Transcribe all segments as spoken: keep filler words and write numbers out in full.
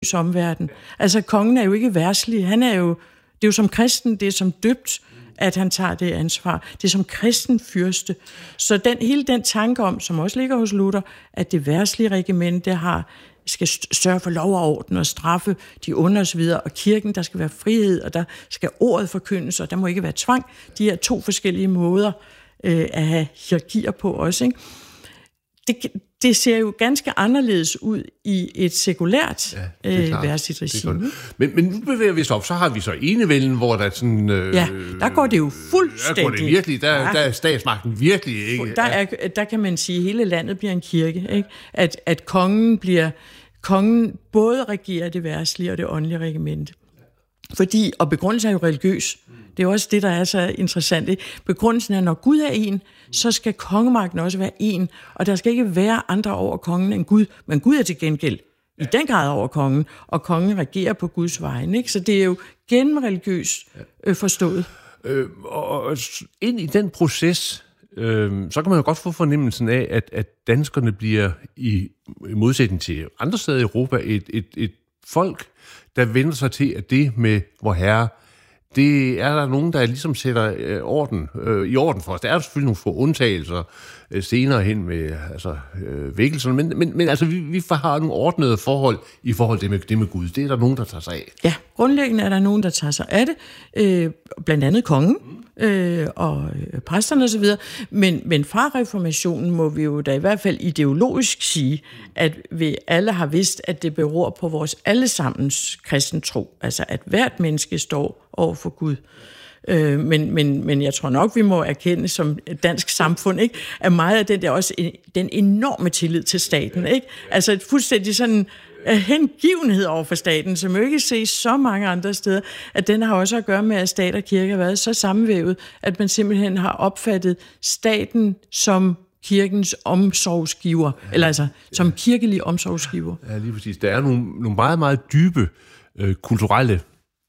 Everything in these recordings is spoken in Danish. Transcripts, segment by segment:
omverden. Altså, kongen er jo ikke verdslig. Han er jo, det er jo som kristen, det er som døbt, at han tager det ansvar. Det er som kristen fyrste. Så den, hele den tanke om, som også ligger hos Luther, at det verdslige regiment, det har, skal sørge for lov og orden og straffe de onde og så videre, og kirken, der skal være frihed, og der skal ordet forkyndes, og der må ikke være tvang. De er to forskellige måder øh, at have hierarkier på også, ikke? Det, det ser jo ganske anderledes ud i et sekulært ja, øh, verdsligt regime. Men, men nu bevæger vi os op, så har vi så enevælden, hvor der sådan... Øh, ja, der går det jo fuldstændig... Der går det virkelig, der, ja. der er statsmagten virkelig ikke... Der, er, der kan man sige, at hele landet bliver en kirke, ikke? At, at kongen bliver... Kongen både regerer det verdslige og det åndelige regiment. Fordi, og begrundelsen er jo religiøs. Det er også det, der er så interessant. Begrundelsen er, når Gud er en, så skal kongemagten også være en, og der skal ikke være andre over kongen end Gud. Men Gud er til gengæld i den grad over kongen, og kongen regerer på Guds vegne, ikke? Så det er jo gennemreligiøst øh, forstået. Øh, og ind i den proces, øh, så kan man jo godt få fornemmelsen af, at, at danskerne bliver i, i modsætning til andre steder i Europa et, et, et folk, der vender sig til, at det med vor herre, det er der nogen, der ligesom sætter øh, orden, øh, i orden for os. Der er selvfølgelig nogle få undtagelser øh, senere hen med altså, øh, vækkelserne, men, men, men altså, vi, vi har nogle ordnede forhold i forhold til det med, det med Gud. Det er der nogen, der tager sig af. Ja, grundlæggende er der nogen, der tager sig af det. Øh, blandt andet kongen øh, og øh, præsterne osv. Men, men fra reformationen må vi jo da i hvert fald ideologisk sige, at vi alle har vidst, at det beror på vores allesammens kristentro. Altså, at hvert menneske står over for Gud. Øh, men, men, men jeg tror nok, vi må erkende som et dansk samfund, ikke, at meget af den der også en, den enorme tillid til staten, ikke? Altså et fuldstændig sådan uh, hengivenhed over for staten, som jo ikke ses så mange andre steder, at den har også at gøre med, at stat og kirke har været så sammenvævet, at man simpelthen har opfattet staten som kirkens omsorgsgiver, eller altså som kirkelig omsorgsgiver. Ja, lige præcis. Der er nogle, nogle meget, meget dybe øh, kulturelle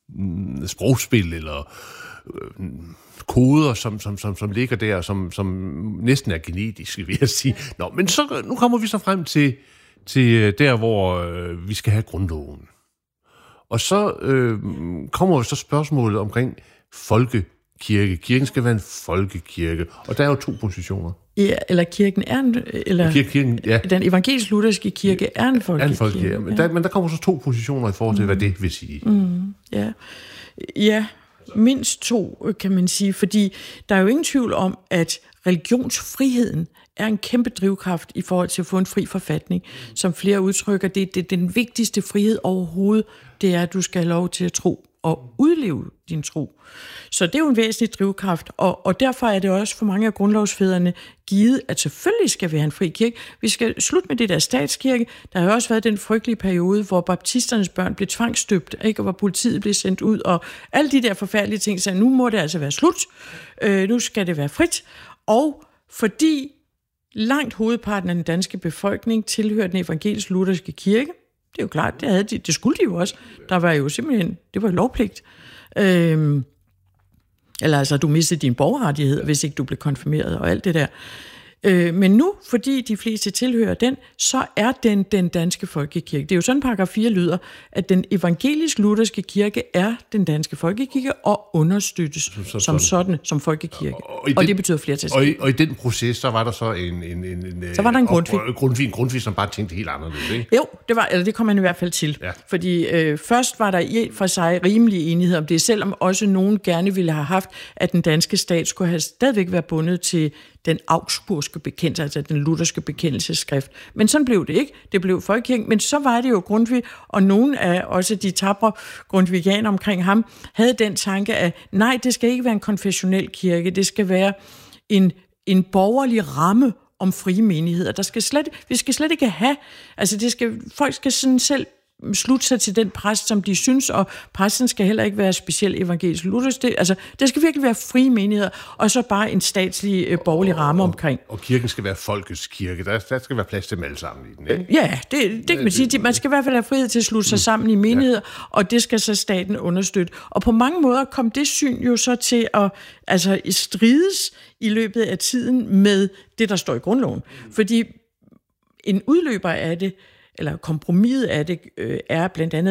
sprogspil eller øh, koder, som, som, som, som ligger der, som, som næsten er genetiske, vil jeg sige. Nå, men så, nu kommer vi så frem til, til der, hvor øh, vi skal have grundloven. Og så øh, kommer jo så spørgsmålet omkring folkekirke. Kirken skal være en folkekirke, og der er jo to positioner. Ja, eller kirken er en, eller kirken, kirken, ja. Den evangelisk-lutherske kirke er en folkekirke. Er en folkekirke. Men, der, men der kommer så to positioner i forhold til, mm. hvad det vil sige. Mm, ja. ja, mindst to, kan man sige, fordi der er jo ingen tvivl om, at religionsfriheden er en kæmpe drivkraft i forhold til at få en fri forfatning. Som flere udtrykker, det, det er den vigtigste frihed overhovedet, det er, at du skal have lov til at tro og udleve din tro. Så det er jo en væsentlig drivkraft, og, og derfor er det også for mange af grundlovsfædrene givet, at selvfølgelig skal vi have en fri kirke. Vi skal slutte med det der statskirke. Der har jo også været den frygtelige periode, hvor baptisternes børn blev tvangsdøbt, ikke? Og hvor politiet blev sendt ud, og alle de der forfærdelige ting, så nu må det altså være slut. Øh, nu skal det være frit. Og fordi langt hovedparten af den danske befolkning tilhører den evangelisk-lutherske kirke, det er jo klart, det, havde de, det skulle de jo også. Der var jo simpelthen, det var lovpligt. Øhm, eller altså, du mistede din borgerrettighed, hvis ikke du blev konfirmeret og alt det der. Øh, men nu, fordi de fleste tilhører den, så er den den danske folkekirke. Det er jo sådan, paragraf fire lyder, at den evangelisk-lutherske kirke er den danske folkekirke og understøttes som, som, som sådan, som folkekirke. Og, og, den, og det betyder flertal. Og, og i den proces, så var der så en... en, en, en så var der en Grundtvig. Og, og Grundtvig, en Grundtvig, som bare tænkte helt anderledes, ikke? Jo, det, var, eller det kom man i hvert fald til. Ja. Fordi øh, først var der i for sig rimelig enighed om det, selvom også nogen gerne ville have haft, at den danske stat skulle have stadigvæk været bundet til den augsburgske bekendelse, altså den lutherske bekendelsesskrift. Men sådan blev det ikke. Det blev folkekirken. Men så var det jo Grundtvig, og nogle af også de tapre grundtvigianer omkring ham, havde den tanke, at nej, det skal ikke være en konfessionel kirke. Det skal være en, en borgerlig ramme om frie menigheder. Der skal slet, vi skal slet ikke have... Altså, det skal, folk skal sådan selv slutte sig til den præst, som de synes, og præsten skal heller ikke være specielt evangelisk-luthersk. Det, altså, det skal virkelig være frie menigheder, og så bare en statslig øh, borgerlig ramme og, omkring. Og kirken skal være folkets kirke. Der, der skal være plads til dem alle sammen i den, ikke? Ja, det, det kan man sige. Man skal i hvert fald have frihed til at slutte sig sammen i menigheder, ja. Og det skal så staten understøtte. Og på mange måder kom det syn jo så til at altså, strides i løbet af tiden med det, der står i grundloven. Fordi en udløber af det, eller kompromiset af det, øh, er blandt andet